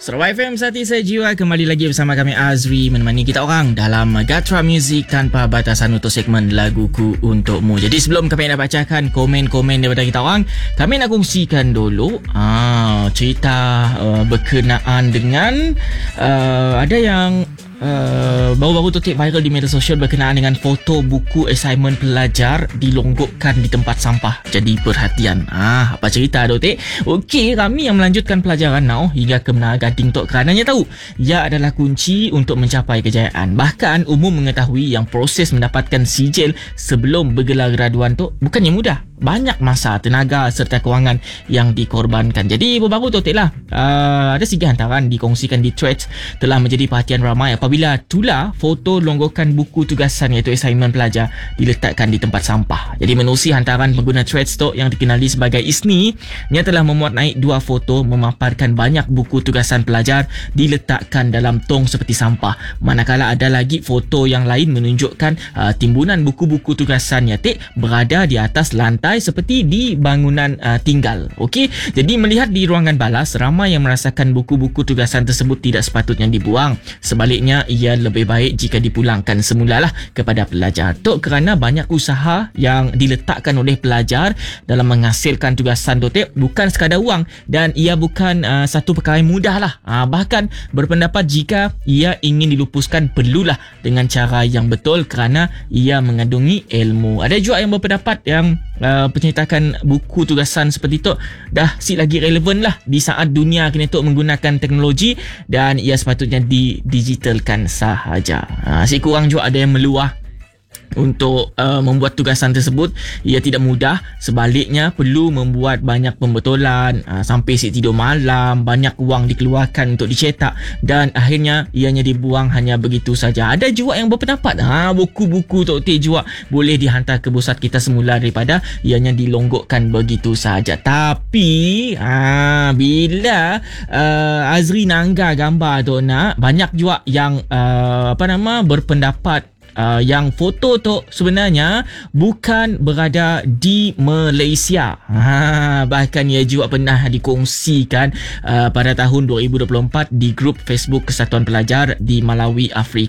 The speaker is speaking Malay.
Survive FM Sati saya Jiwa kembali lagi bersama kami Azri menemani kita orang dalam Gatra Music tanpa batasan untuk segmen Laguku Untukmu. Jadi sebelum kami nak bacakan komen-komen daripada kita orang, kami nak kongsikan dulu cerita berkenaan dengan ada yang baru-baru tu viral di media sosial berkenaan dengan foto buku assignment pelajar dilonggokkan di tempat sampah. Jadi perhatian. Apa cerita tu Tik? Okey, kami yang melanjutkan pelajaran now hingga ke Menara Gading Tok kerananya tahu ia adalah kunci untuk mencapai kejayaan. Bahkan umum mengetahui yang proses mendapatkan sijil sebelum bergelar graduan tu bukannya mudah. Banyak masa, tenaga serta kewangan yang dikorbankan. Jadi baru-baru tu Tik lah, ada 3 hantaran dikongsikan di threads telah menjadi perhatian ramai apabila tular foto longgokan buku tugasan iaitu assignment pelajar diletakkan di tempat sampah. Jadi menerusi hantaran pengguna threads tu yang dikenali sebagai Isni, ia telah memuat naik 2 foto memaparkan banyak buku tugasan pelajar diletakkan dalam tong seperti sampah. Manakala ada lagi foto yang lain menunjukkan timbunan buku-buku tugasan Tik berada di atas lantai seperti di bangunan tinggal. Okey, jadi melihat di ruangan balas, ramai yang merasakan buku-buku tugasan tersebut tidak sepatutnya dibuang. Sebaliknya, ia lebih baik jika dipulangkan semulalah kepada pelajar. Tok kerana banyak usaha yang diletakkan oleh pelajar dalam menghasilkan tugasan tu bukan sekadar wang dan ia bukan satu perkara yang mudah lah. Bahkan berpendapat jika ia ingin dilupuskan perlulah dengan cara yang betul kerana ia mengandungi ilmu. Ada juga yang berpendapat yang penceritakan buku tugasan seperti itu dah si lagi relevan lah di saat dunia kini tu menggunakan teknologi dan ia sepatutnya digitalkan sahaja. Si kurang juga ada yang meluah untuk membuat tugasan tersebut ia tidak mudah, sebaliknya perlu membuat banyak pembetulan, sampai si tidur malam, banyak wang dikeluarkan untuk dicetak dan akhirnya ianya dibuang hanya begitu saja. Ada juga yang berpendapat buku-buku Tok T juga boleh dihantar ke pusat kita semula daripada ianya dilonggokkan begitu saja. Tapi bila Azri nanggar gambar tu banyak juga yang berpendapat yang foto tu sebenarnya bukan berada di Malaysia. Bahkan ia juga pernah dikongsikan pada tahun 2024 di grup Facebook Kesatuan Pelajar di Malawi, Afrika.